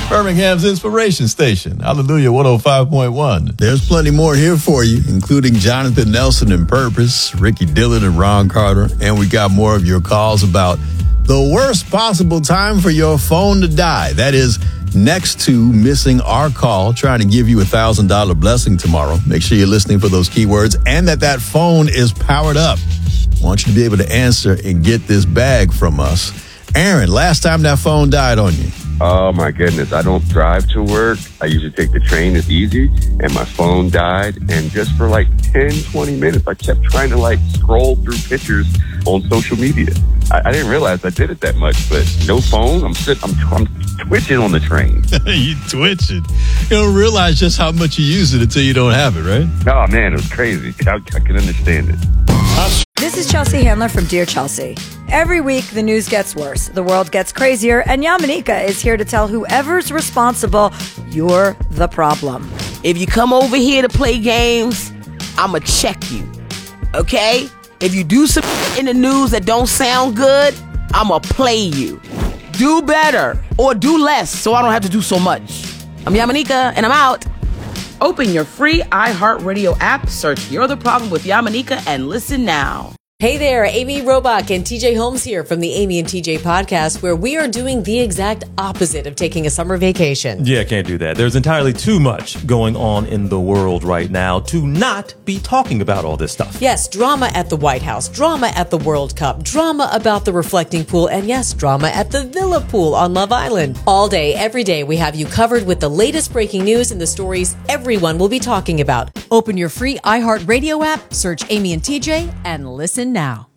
Birmingham's Inspiration Station. Hallelujah 105.1. There's plenty more here for you, including Jonathan Nelson and Purpose, Ricky Dillon and Ron Carter. And we got more of your calls about the worst possible time for your phone to die. That is next to missing our call, trying to give you $1,000 blessing tomorrow. Make sure you're listening for those keywords and that phone is powered up. I want you to be able to answer and get this bag from us. Aaron, last time that phone died on you. Oh, my goodness. I don't drive to work. I usually take the train. It's easy. And my phone died. And just for like 10, 20 minutes, I kept trying to scroll through pictures on social media. I didn't realize I did it that much, but no phone. I'm twitching on the train. You twitching. You don't realize just how much you use it until you don't have it, right? Oh, man, it was crazy. I can understand it. This is Chelsea Handler from Dear Chelsea. Every week, the news gets worse, the world gets crazier, and Yamanika is here to tell whoever's responsible, you're the problem. If you come over here to play games, I'ma check you, okay? If you do some in the news that don't sound good, I'ma play you. Do better, or do less, so I don't have to do so much. I'm Yamanika, and I'm out. Open your free iHeartRadio app, search You're the Problem with Yamanika, and listen now. Hey there, Amy Robach and TJ Holmes here from the Amy and TJ podcast, where we are doing the exact opposite of taking a summer vacation. Yeah, can't do that. There's entirely too much going on in the world right now to not be talking about all this stuff. Yes, drama at the White House, drama at the World Cup, drama about the reflecting pool, and yes, drama at the Villa Pool on Love Island. All day, every day, we have you covered with the latest breaking news and the stories everyone will be talking about. Open your free iHeartRadio app, search Amy and TJ, and listen now.